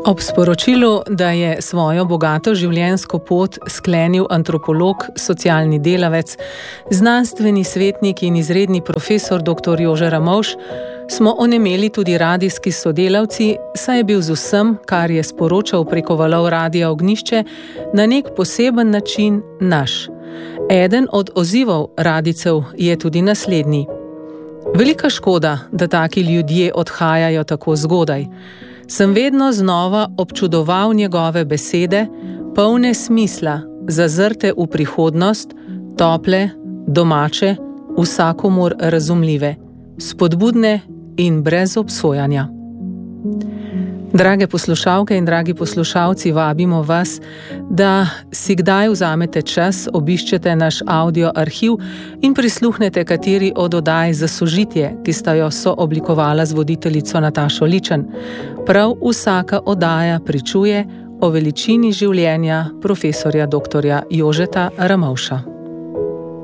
Ob sporočilu, da je svojo bogato življenjsko pot sklenil antropolog, socialni delavec, znanstveni svetnik in izredni profesor dr. Jože Ramovš, smo onemeli tudi radijski sodelavci, saj je bil z vsem, kar je sporočal preko valov Radia Ognjišče, na nek poseben način naš. Eden od odzivov radijcev je tudi naslednji. Velika škoda, da taki ljudje odhajajo tako zgodaj. Sem vedno znova občudoval njegove besede, polne smisla, zazrte v prihodnost, tople, domače, vsakomur razumljive, spodbudne in brez obsojanja. Drage poslušalke in dragi poslušalci, vabimo vas, da si kdaj vzamete čas, obiščete naš audio arhiv in prisluhnete kateri od oddaj za sožitje, ki sta jo sooblikovala z voditeljico Natašo Ličen. Prav vsaka oddaja pričuje o veličini življenja profesorja dr. Jožeta Ramovša.